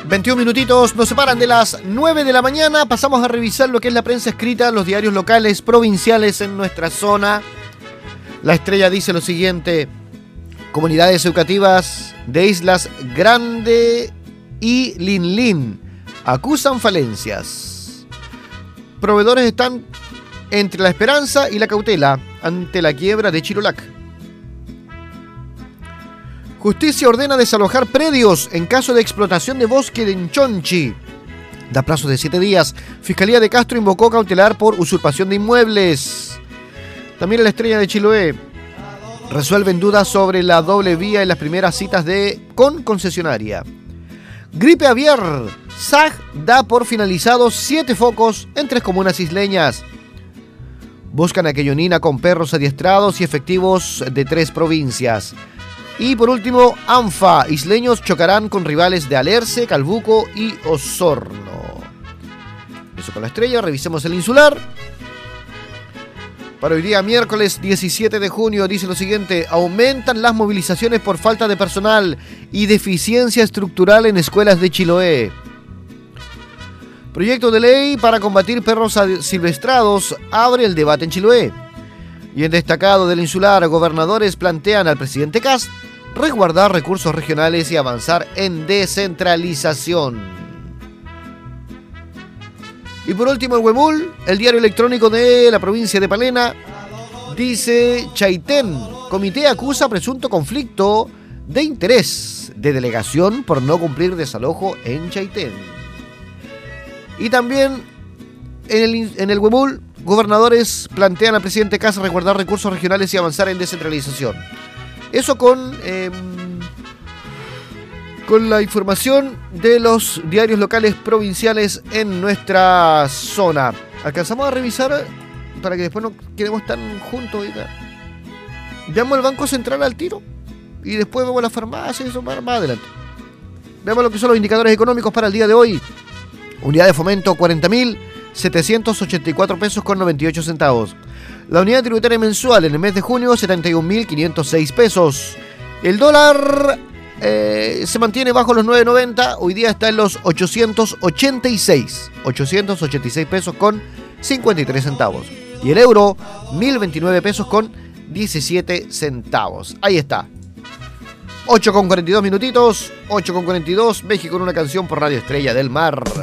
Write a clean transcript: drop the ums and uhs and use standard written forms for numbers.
21 minutitos nos separan de las 9 de la mañana. Pasamos a revisar lo que es la prensa escrita en los diarios locales, provinciales en nuestra zona. La Estrella dice lo siguiente: comunidades educativas de Islas Grande y Linlin acusan falencias. Proveedores están entre la esperanza y la cautela ante la quiebra de Chilolac. Justicia ordena desalojar predios en caso de explotación de bosque de Enchonchi. Da plazo de 7 días. Fiscalía de Castro invocó cautelar por usurpación de inmuebles. También La Estrella de Chiloé. Resuelven dudas sobre la doble vía en las primeras citas con concesionaria. Gripe aviar. SAG da por finalizados 7 focos en 3 comunas isleñas. Buscan a Quellonina con perros adiestrados y efectivos de 3 provincias. Y por último, ANFA. Isleños chocarán con rivales de Alerce, Calbuco y Osorno. Eso con La Estrella. Revisemos el insular. Para hoy día, miércoles 17 de junio, dice lo siguiente: aumentan las movilizaciones por falta de personal y deficiencia estructural en escuelas de Chiloé. Proyecto de ley para combatir perros silvestrados abre el debate en Chiloé. Y en destacado del insular, gobernadores plantean al presidente Kast resguardar recursos regionales y avanzar en descentralización. Y por último, el Huemul, el diario electrónico de la provincia de Palena, dice: Chaitén, comité acusa presunto conflicto de interés de delegación por no cumplir desalojo en Chaitén. Y también en el Huemul, gobernadores plantean al presidente Kast resguardar recursos regionales y avanzar en descentralización. Eso con la información de los diarios locales provinciales en nuestra zona. Alcanzamos a revisar para que después no quedemos tan juntos. Veamos el Banco Central al tiro y después vemos la farmacia y eso más adelante. Veamos lo que son los indicadores económicos para el día de hoy. Unidad de fomento 40.784 pesos con 98 centavos. La unidad tributaria mensual en el mes de junio 71.506 pesos. El dólar se mantiene bajo los 9.90. Hoy día está en los 886 pesos con 53 centavos. Y el euro 1.029 pesos con 17 centavos. Ahí está. 8 con 42 minutitos. 8 con 42. México en una canción por Radio Estrella del Mar.